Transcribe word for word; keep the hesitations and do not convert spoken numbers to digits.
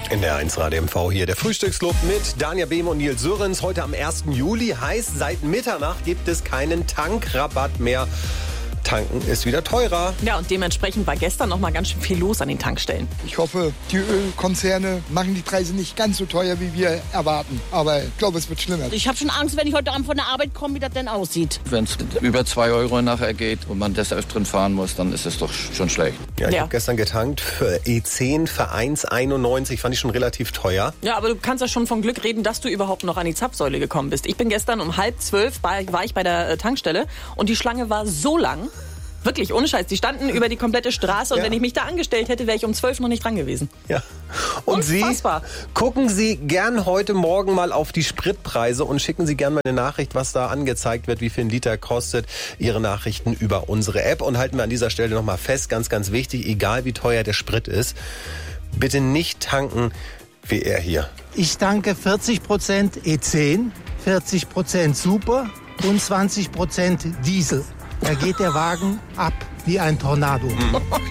In der eins Radio M V hier der Frühstücksclub mit Danja Behm und Nils Sörens. Heute am ersten Juli heißt, seit Mitternacht gibt es keinen Tankrabatt mehr. Tanken ist wieder teurer. Ja, und dementsprechend war gestern noch mal ganz schön viel los an den Tankstellen. Ich hoffe, die Ölkonzerne machen die Preise nicht ganz so teuer, wie wir erwarten. Aber ich glaube, es wird schlimmer. Ich habe schon Angst, wenn ich heute Abend von der Arbeit komme, wie das denn aussieht. Wenn es über zwei Euro nachher geht und man des Öfteren fahren muss, dann ist es doch schon schlecht. Ja, ich Ja. habe gestern getankt für E zehn für eins einundneunzig. Fand ich schon relativ teuer. Ja, aber du kannst ja schon vom Glück reden, dass du überhaupt noch an die Zapfsäule gekommen bist. Ich bin gestern um halb zwölf, war, war ich bei der äh, Tankstelle und die Schlange war so lang. Wirklich, ohne Scheiß. Die standen über die komplette Straße und Ja. wenn ich mich da angestellt hätte, wäre ich um zwölf noch nicht dran gewesen. Ja. Und Sie, Unfassbar. gucken Sie gern heute Morgen mal auf die Spritpreise und schicken Sie gern mal eine Nachricht, was da angezeigt wird, wie viel ein Liter kostet. Ihre Nachrichten über unsere App. Und halten wir an dieser Stelle nochmal fest, ganz, ganz wichtig, egal wie teuer der Sprit ist, bitte nicht tanken wie er hier. Ich tanke vierzig Prozent E zehn, vierzig Prozent Super und zwanzig Prozent Diesel. Da geht der Wagen ab wie ein Tornado.